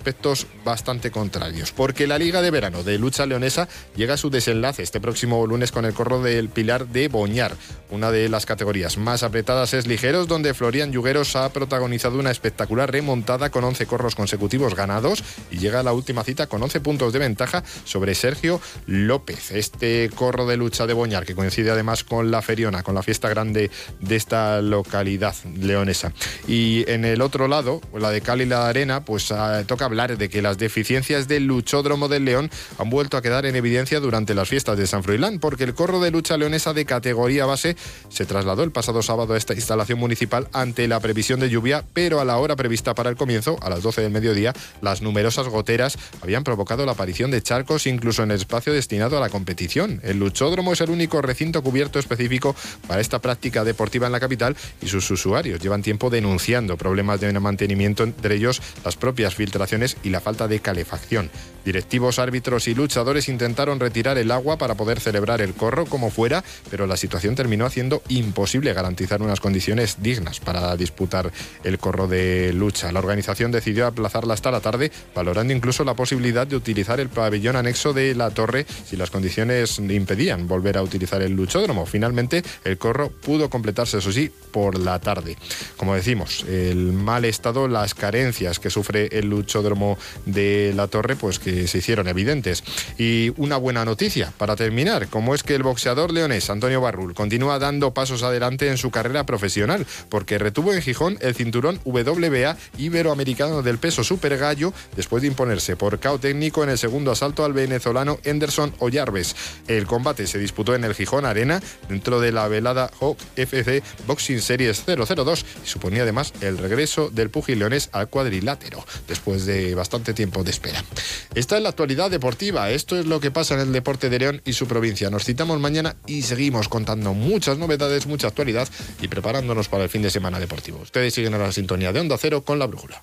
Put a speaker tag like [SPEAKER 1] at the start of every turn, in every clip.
[SPEAKER 1] aspectos bastante contrarios, porque la Liga de Verano de Lucha Leonesa llega a su desenlace este próximo lunes con el corro del Pilar de Boñar. Una de las categorías más apretadas es ligeros, donde Florian Yugueros ha protagonizado una espectacular remontada con 11 corros consecutivos ganados y llega a la última cita con 11 puntos de ventaja sobre Sergio López. Este corro de lucha de Boñar, que coincide además con la Feriona, con la fiesta grande de esta localidad leonesa. Y en el otro lado, la de Cali y la de Arena, pues toca hablar de que las deficiencias del luchódromo del León han vuelto a quedar en evidencia durante las fiestas de San Froilán, porque el corro de lucha leonesa de categoría base se trasladó el pasado sábado a esta instalación municipal ante la previsión de lluvia, pero a la hora prevista para el comienzo, a las 12 del mediodía, las numerosas goteras habían provocado la aparición de charcos incluso en el espacio destinado a la competición. El luchódromo es el único recinto cubierto específico para esta práctica deportiva en la capital y sus usuarios llevan tiempo denunciando problemas de mantenimiento, entre ellos las propias filtraciones y la falta de calefacción. Directivos, árbitros y luchadores intentaron retirar el agua para poder celebrar el corro como fuera, pero la situación terminó haciendo imposible garantizar unas condiciones dignas para disputar el corro de lucha. La organización decidió aplazarla hasta la tarde, valorando incluso la posibilidad de utilizar el pabellón anexo de la torre si las condiciones impedían volver a utilizar el luchódromo. Finalmente, el corro pudo completarse, eso sí, por la tarde. Como decimos, el mal estado, las carencias que sufre el luchódromo de la torre, pues que se hicieron evidentes. Y una buena noticia para terminar, como es que el boxeador leonés Antonio Barrul continúa dando pasos adelante en su carrera profesional, porque retuvo en Gijón el cinturón WBA iberoamericano del peso super gallo después de imponerse por KO técnico en el segundo asalto al venezolano Henderson Oyarbes. El combate se disputó en el Gijón Arena dentro de la velada Hawk FC Boxing Series 002 y suponía además el regreso del púgil leonés al cuadrilátero después de bastante tiempo de espera. Esta es la actualidad deportiva, esto es lo que pasa en el deporte de León y su provincia. Nos citamos mañana y seguimos contando muchas novedades, mucha actualidad y preparándonos para el fin de semana deportivo. Ustedes siguen a la sintonía de Onda Cero con La Brújula.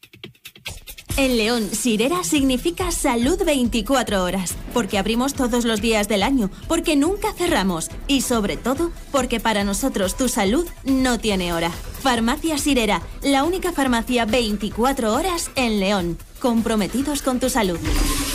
[SPEAKER 2] En León, Sirera significa salud 24 horas, porque abrimos todos los días del año, porque nunca cerramos y sobre todo, porque para nosotros tu salud no tiene hora. Farmacia Sirera, la única farmacia 24 horas en León, comprometidos con tu salud.